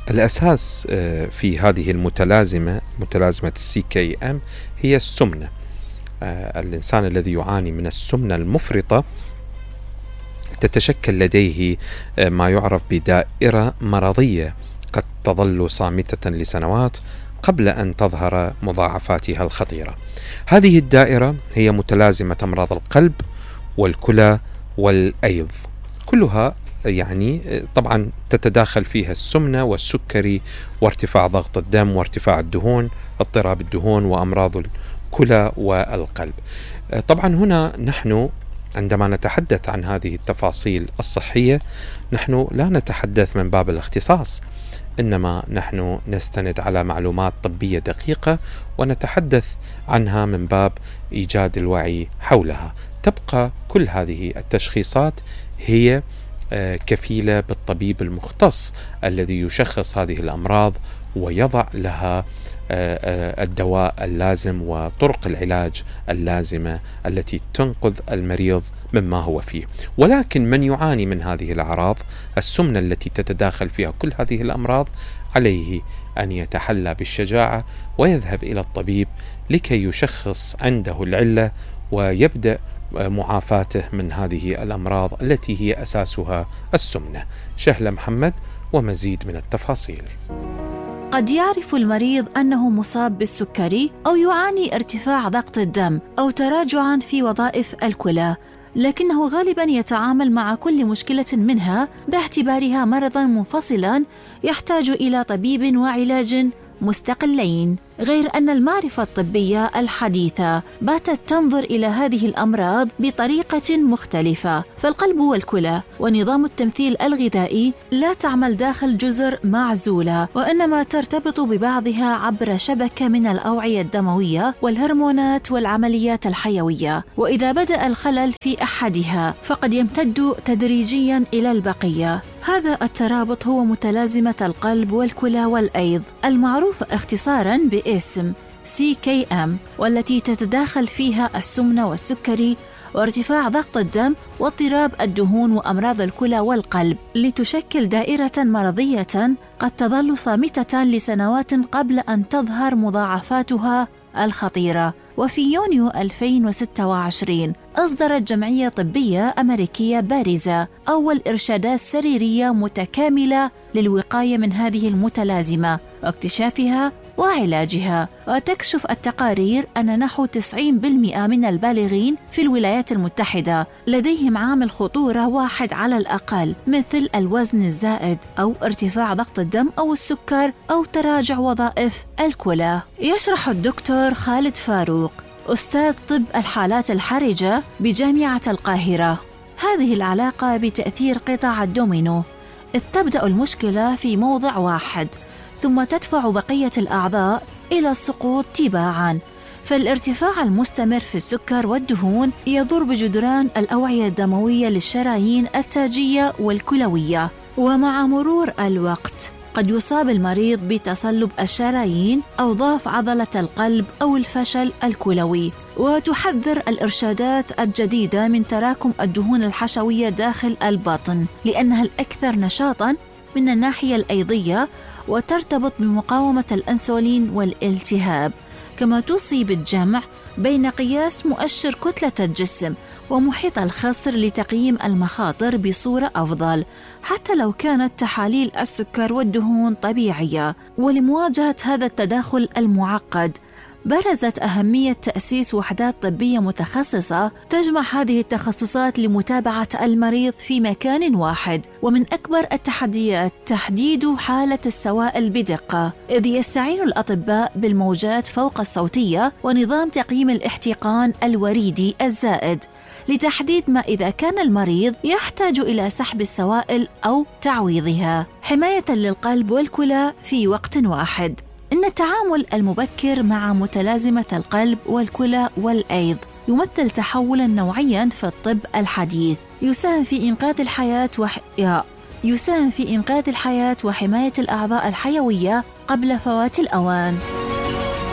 الأساس في هذه المتلازمة، متلازمة CKM، هي السمنة. الإنسان الذي يعاني من السمنة المفرطة تتشكل لديه ما يعرف بدائرة مرضية قد تظل صامتة لسنوات قبل أن تظهر مضاعفاتها الخطيرة. هذه الدائرة هي متلازمة أمراض القلب والكلى والأيض، كلها طبعا تتداخل فيها السمنة والسكري وارتفاع ضغط الدم وارتفاع الدهون، اضطراب الدهون وأمراض الكلى والقلب. طبعا هنا نحن عندما نتحدث عن هذه التفاصيل الصحية نحن لا نتحدث من باب الاختصاص، إنما نحن نستند على معلومات طبية دقيقة ونتحدث عنها من باب إيجاد الوعي حولها. تبقى كل هذه التشخيصات هي كفيلة بالطبيب المختص الذي يشخص هذه الأمراض ويضع لها الدواء اللازم وطرق العلاج اللازمة التي تنقذ المريض مما هو فيه. ولكن من يعاني من هذه الأعراض، السمنة التي تتداخل فيها كل هذه الأمراض، عليه أن يتحلى بالشجاعة ويذهب إلى الطبيب لكي يشخص عنده العلة ويبدأ معافاته من هذه الأمراض التي هي أساسها السمنة. شهلة محمد ومزيد من التفاصيل. قد يعرف المريض أنه مصاب بالسكري أو يعاني ارتفاع ضغط الدم أو تراجعاً في وظائف الكلى، لكنه غالباً يتعامل مع كل مشكلة منها باعتبارها مرضاً منفصلاً يحتاج إلى طبيب وعلاج مستقلين، غير أن المعرفة الطبية الحديثة باتت تنظر إلى هذه الأمراض بطريقة مختلفة. فالقلب والكلى ونظام التمثيل الغذائي لا تعمل داخل جزر معزولة، وإنما ترتبط ببعضها عبر شبكة من الأوعية الدموية والهرمونات والعمليات الحيوية، وإذا بدأ الخلل في أحدها فقد يمتد تدريجياً إلى البقية. هذا الترابط هو متلازمة القلب والكلى والأيض، المعروف اختصاراً باسم CKM، والتي تتداخل فيها السمنة والسكري وارتفاع ضغط الدم واضطراب الدهون وأمراض الكلى والقلب، لتشكل دائرة مرضية قد تظل صامتة لسنوات قبل أن تظهر مضاعفاتها الخطيرة. وفي يونيو 2026 أصدرت جمعية طبية أمريكية بارزة أول إرشادات سريرية متكاملة للوقاية من هذه المتلازمة واكتشافها وعلاجها. وتكشف التقارير أن نحو 90% من البالغين في الولايات المتحدة لديهم عامل خطورة واحد على الأقل، مثل الوزن الزائد أو ارتفاع ضغط الدم أو السكر أو تراجع وظائف الكلى. يشرح الدكتور خالد فاروق، أستاذ طب الحالات الحرجة بجامعة القاهرة، هذه العلاقة بتأثير قطع الدومينو، إذ تبدأ المشكلة في موضع واحد ثم تدفع بقية الأعضاء إلى السقوط تباعاً. فالارتفاع المستمر في السكر والدهون يضر بجدران الأوعية الدموية للشرايين التاجية والكلوية، ومع مرور الوقت قد يصاب المريض بتصلب الشرايين أو ضعف عضلة القلب أو الفشل الكلوي. وتحذر الإرشادات الجديدة من تراكم الدهون الحشوية داخل البطن، لأنها الأكثر نشاطاً من الناحية الأيضية وترتبط بمقاومة الأنسولين والالتهاب. كما توصي بالجمع بين قياس مؤشر كتلة الجسم ومحيط الخصر لتقييم المخاطر بصورة أفضل، حتى لو كانت تحاليل السكر والدهون طبيعية. ولمواجهة هذا التداخل المعقد برزت أهمية تأسيس وحدات طبية متخصصة تجمع هذه التخصصات لمتابعة المريض في مكان واحد. ومن أكبر التحديات تحديد حالة السوائل بدقة، إذ يستعين الأطباء بالموجات فوق الصوتية ونظام تقييم الاحتقان الوريدي الزائد لتحديد ما إذا كان المريض يحتاج إلى سحب السوائل أو تعويضها، حماية للقلب والكلى في وقت واحد. إن التعامل المبكر مع متلازمة القلب والكلى والأيض يمثل تحولاً نوعياً في الطب الحديث، يساهم في إنقاذ الحياة وحماية الأعضاء الحيوية قبل فوات الأوان.